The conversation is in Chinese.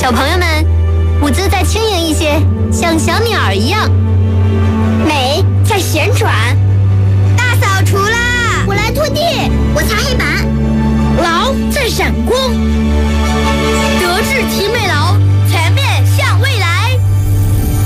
小朋友们，舞姿再轻盈一些，像小鸟一样。